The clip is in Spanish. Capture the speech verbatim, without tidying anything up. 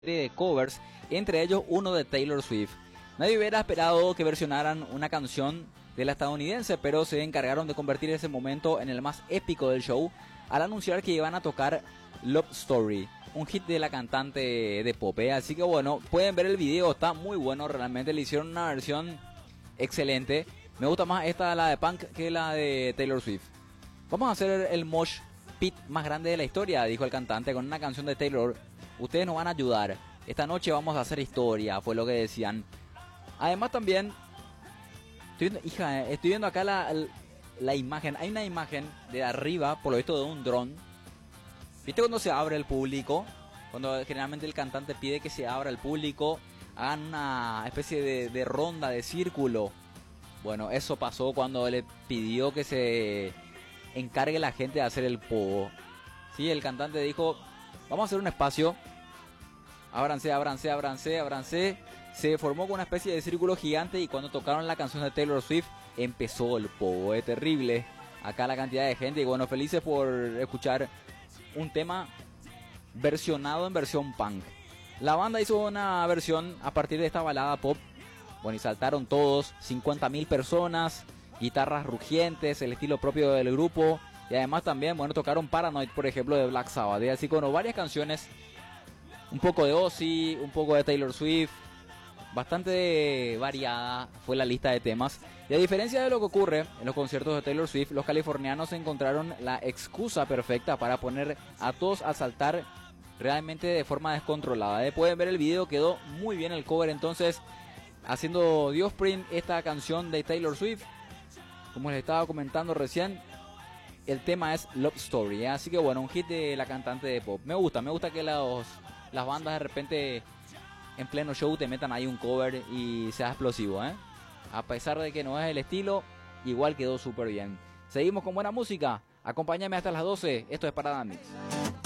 de covers, entre ellos uno de Taylor Swift. Nadie hubiera esperado que versionaran una canción de la estadounidense, pero se encargaron de convertir ese momento en el más épico del show al anunciar que iban a tocar Love Story, un hit de la cantante de pop, ¿eh? Así que bueno, pueden ver el video, está muy bueno, realmente le hicieron una versión excelente. Me gusta más esta, la de Punk, que la de Taylor Swift. Vamos a hacer el mosh pit más grande de la historia, dijo el cantante, con una canción de Taylor. Ustedes nos van a ayudar. Esta noche vamos a hacer historia, fue lo que decían. Además también, estoy viendo, hija, estoy viendo acá la, la imagen. Hay una imagen de arriba, por lo visto, de un dron. ¿Viste cuando se abre el público? Cuando generalmente el cantante pide que se abra el público, hagan una especie de, de ronda, de círculo. Bueno, eso pasó cuando le pidió que se encargue la gente de hacer el pogo. Sí, el cantante dijo, vamos a hacer un espacio. Ábranse, ábranse, ábranse, ábranse. Se formó con una especie de círculo gigante y cuando tocaron la canción de Taylor Swift empezó el pogo. Es terrible. Acá la cantidad de gente y bueno, felices por escuchar un tema versionado en versión punk. La banda hizo una versión a partir de esta balada pop. Bueno, y saltaron todos, cincuenta mil personas, guitarras rugientes, el estilo propio del grupo. Y además también, bueno, tocaron Paranoid, por ejemplo, de Black Sabbath. Y así con varias canciones, un poco de Ozzy, un poco de Taylor Swift. Bastante variada fue la lista de temas. Y a diferencia de lo que ocurre en los conciertos de Taylor Swift, los californianos encontraron la excusa perfecta para poner a todos a saltar realmente de forma descontrolada. ¿eh? Pueden ver el video, quedó muy bien el cover entonces, haciendo The Offspring esta canción de Taylor Swift. Como les estaba comentando recién, el tema es Love Story, ¿eh? Así que bueno, un hit de la cantante de pop. Me gusta, me gusta que los, las bandas de repente en pleno show te metan ahí un cover y sea explosivo, ¿eh? A pesar de que no es el estilo, igual quedó súper bien. Seguimos con buena música, acompáñame hasta las doce, esto es Parada Mix.